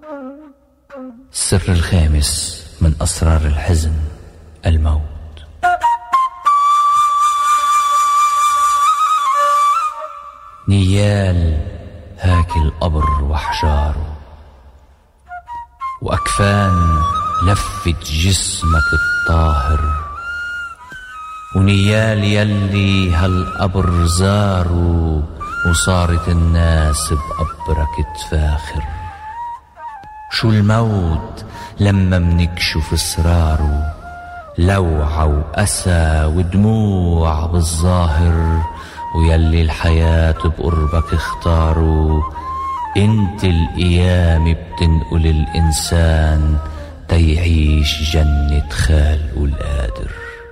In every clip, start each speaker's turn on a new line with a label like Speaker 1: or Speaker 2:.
Speaker 1: السر الخامس من أسرار الحزن: الموت. نيال هاك القبر وحجاره، وأكفان لفت جسمك الطاهر، ونيال يلي هالقبر زاروا، وصارت الناس بقبرك تفاخر. شو الموت لما منكشف اسراره، لوعة وأسى ودموع بالظاهر، ويلي الحياة بقربك اختاروا. انت القيام بتنقل الإنسان تيعيش جنة خالقه القادر.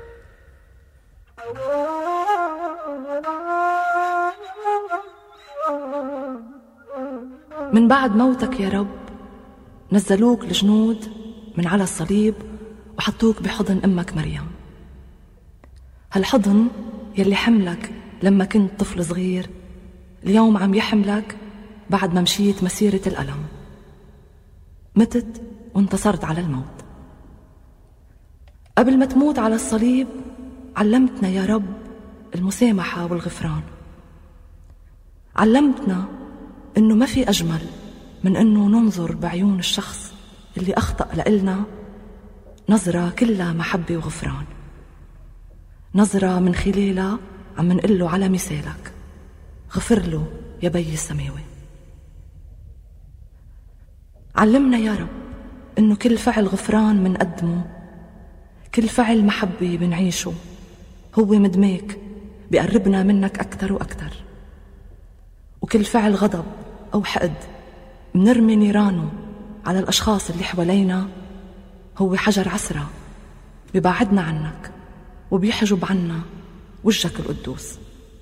Speaker 2: من بعد موتك يا رب نزلوك الجنود من على الصليب وحطوك بحضن أمك مريم، هالحضن يلي حملك لما كنت طفل صغير اليوم عم يحملك بعد ما مشيت مسيرة الألم. متت وانتصرت على الموت. قبل ما تموت على الصليب علمتنا يا رب المسامحة والغفران. علمتنا إنه ما في أجمل من إنه ننظر بعيون الشخص اللي أخطأ لإلنا نظرة كلها محبة وغفران، نظرة من خلالها عم نقله على مثالك: غفر له يا بي السماوي. علمنا يا رب إنه كل فعل غفران منقدمه، كل فعل محبة بنعيشه هو مدماك بيقربنا منك أكتر وأكتر، وكل فعل غضب أو حقد منرمي نيرانه على الأشخاص اللي حوالينا هو حجر عسرة بيبعدنا عنك وبيحجب عنا وجهك القدوس.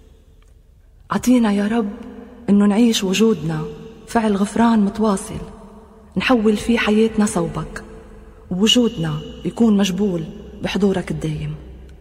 Speaker 2: عطينا يا رب إنه نعيش وجودنا فعل غفران متواصل نحول فيه حياتنا صوبك، ووجودنا يكون مجبول بحضورك الدايم،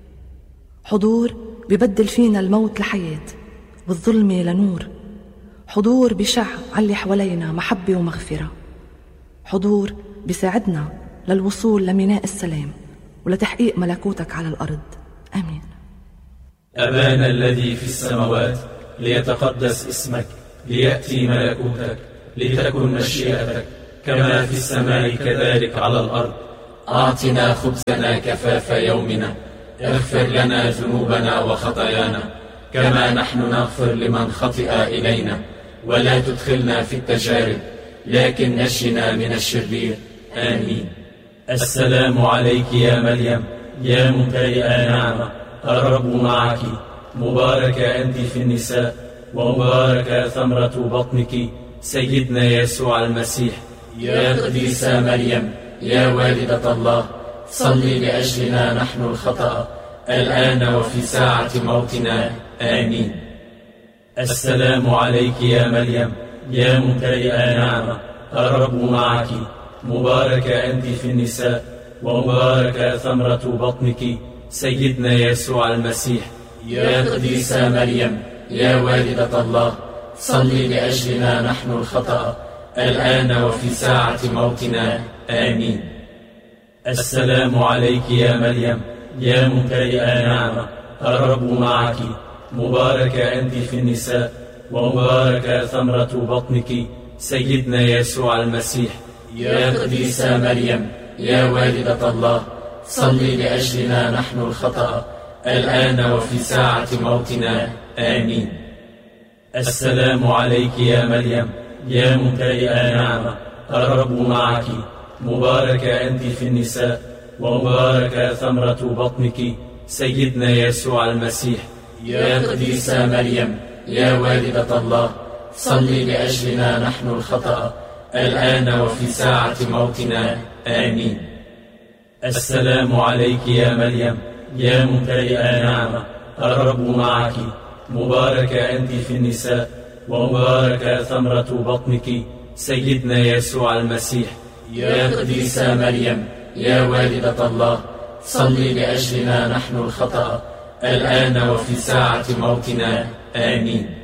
Speaker 2: حضور بيبدل فينا الموت لحياة والظلمة لنور، حضور بيشع على اللي حوالينا محبة ومغفرة، حضور بيساعدنا للوصول لميناء السلام ولتحقيق ملكوتك على الأرض. آمين.
Speaker 3: أبانا الذي في السماوات، ليتقدس اسمك، ليأتي ملكوتك، لتكن مشيئتك كما في السماء كذلك على الأرض. أعطنا خبزنا كفاف يومنا، اغفر لنا ذنوبنا وخطايانا كما نحن نغفر لمن خطئ إلينا، ولا تدخلنا في التجارب لكن نجنا من الشرير. آمين. السلام عليك يا مريم، يا ممتلئة نعمة، الرب معك، مباركة أنت في النساء، ومباركة ثمرة بطنك سيدنا يسوع المسيح. يا قديسة مريم، يا والدة الله، صلي لأجلنا نحن الخطأ الآن وفي ساعة موتنا. آمين. السلام عليك يا مريم، يا ممتلئة نعمة، الرب معك، مباركة أنت في النساء، ومباركة ثمرة بطنك سيدنا يسوع المسيح. يا قديسة مريم، يا والدة الله، صلي لأجلنا نحن الخطأ الآن وفي ساعة موتنا. آمين. السلام عليك يا مريم، يا ممتلئة نعمة، الرب معك، مباركة أنت في النساء، ومباركة ثمرة بطنك سيدنا يسوع المسيح. يا قديسة مريم، يا والدة الله، صلي لأجلنا نحن الخطأ الآن وفي ساعة موتنا. آمين. السلام عليك يا مريم، يا ممتلئة نعمة، الرب معك، مباركة أنت في النساء، ومباركة ثمرة بطنك سيدنا يسوع المسيح. يا قديسة مريم، يا والدة الله، صلي لأجلنا نحن الخطأ الآن وفي ساعة موتنا. آمين. السلام عليك يا مريم، يا ممتلئة نعمة، الرب معك، مباركة أنت في النساء، ومباركة ثمرة بطنك سيدنا يسوع المسيح. يا قديسة مريم، يا والدة الله، صلي لأجلنا نحن الخطأ الآن وفي ساعة موتنا. آمين.